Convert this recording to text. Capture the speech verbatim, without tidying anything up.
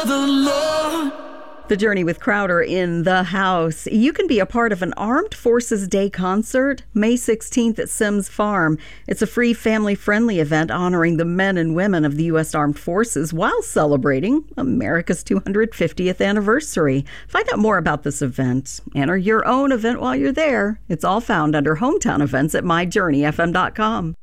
the Lord. The Journey with Crowder in the house. You can be a part of an Armed Forces Day concert May sixteenth at Sims Farm. It's a free family-friendly event honoring the men and women of the U S Armed Forces while celebrating America's two hundred fiftieth anniversary. Find out more about this event. Enter your own event while you're there. It's all found under Hometown Events at my journey f m dot com.